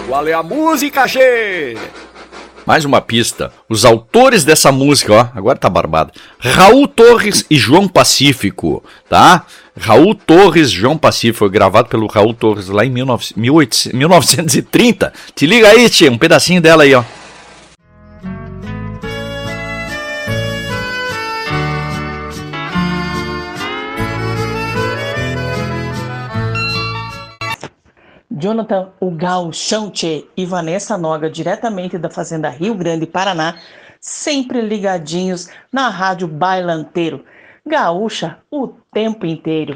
Qual é a música, Che? Mais uma pista. Os autores dessa música, ó, agora tá barbado. Raul Torres e João Pacífico, tá? Raul Torres, João Pacífico, foi gravado pelo Raul Torres lá em 1930. Te liga aí, Tchê, um pedacinho dela aí, ó. Jonathan, o Gauchão Tchê e Vanessa Noga, diretamente da Fazenda Rio Grande, Paraná, sempre ligadinhos na Rádio Bailanteiro. Gaúcha o tempo inteiro.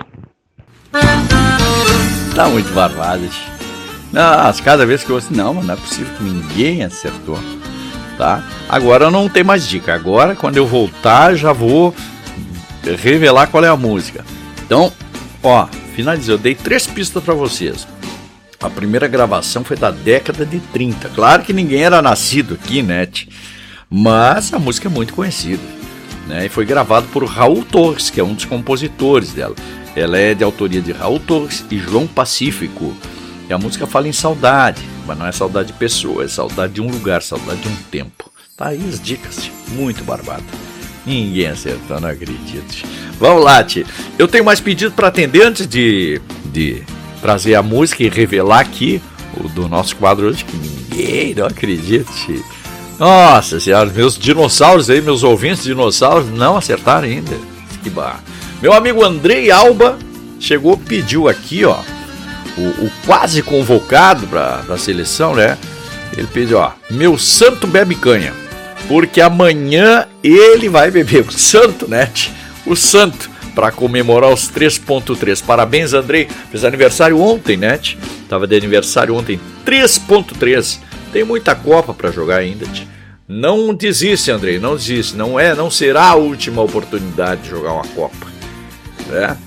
Tá muito barbado. Nossa, cada vez que eu ouço, não é possível que ninguém acertou, tá? Agora não tem mais dica. Agora, quando eu voltar, já vou revelar qual é a música. Então, ó, finalizei. Eu dei 3 pistas pra vocês. A primeira gravação foi da década de 30. Claro que ninguém era nascido aqui, né? Mas a música é muito conhecida, né? E foi gravado por Raul Torres, que é um dos compositores dela. Ela é de autoria de Raul Torres e João Pacífico. E a música fala em saudade, mas não é saudade de pessoa, é saudade de um lugar, saudade de um tempo. Tá aí as dicas, muito barbado. Ninguém acertou, não acredito. Vamos lá, Tchê. Eu tenho mais pedido para atender antes de trazer a música e revelar aqui o do nosso quadro hoje, que ninguém não acredita. Nossa senhora, meus dinossauros aí, meus ouvintes dinossauros não acertaram ainda. Que barra. Meu amigo Andrei Alba chegou, pediu aqui, ó, o quase convocado para a seleção, né? Ele pediu, ó, meu santo bebe canha, porque amanhã ele vai beber. O santo, né? O santo. Para comemorar os 3.3. Parabéns, Andrei. Fez aniversário ontem, né? Tava de aniversário ontem. 3.3. Tem muita Copa para jogar ainda. Não desiste, Andrei. Não desiste. Não será a última oportunidade de jogar uma Copa. Né?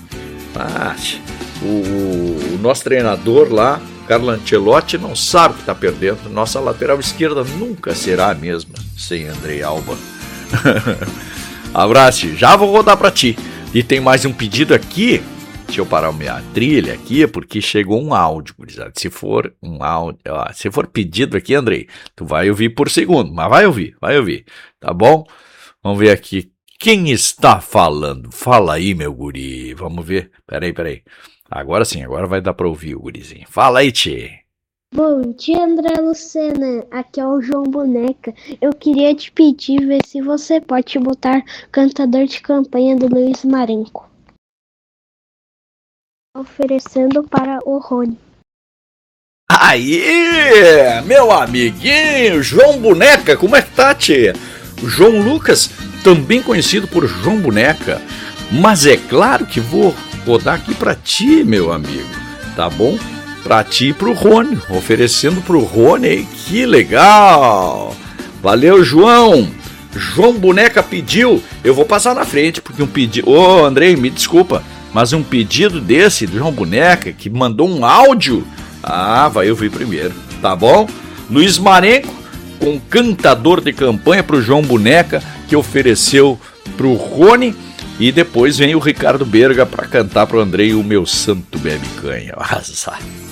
O nosso treinador lá, Carlo Ancelotti, não sabe que está perdendo. Nossa lateral esquerda nunca será a mesma sem Andrei Alba. Abraço. Já vou rodar para ti. E tem mais um pedido aqui. Deixa eu parar a minha trilha aqui, porque chegou um áudio, gurizada. Se for um áudio, ó, se for pedido aqui, Andrei, tu vai ouvir por segundo, mas vai ouvir, tá bom? Vamos ver aqui. Quem está falando? Fala aí, meu guri. Vamos ver. Peraí. Agora sim, agora vai dar pra ouvir o gurizinho. Fala aí, tchê. Bom dia, André Lucena. Aqui é o João Boneca. Eu queria te pedir, ver se você pode botar Cantador de Campanha do Luiz Marenco. Oferecendo para o Rony. Aí, meu amiguinho, João Boneca, como é que tá, tchê? O João Lucas, também conhecido por João Boneca. Mas é claro que vou rodar aqui pra ti, meu amigo, tá bom? Pra ti e pro Rony, oferecendo pro Rony, que legal! Valeu, João! João Boneca pediu, eu vou passar na frente, porque um pedido... Ô, Andrei, me desculpa, mas um pedido desse do João Boneca, que mandou um áudio, vai ouvir primeiro, tá bom? Luiz Marenco, com Cantador de Campanha pro João Boneca, que ofereceu pro Rony, e depois vem o Ricardo Berga para cantar pro Andrei o Meu Santo Bebe Canha.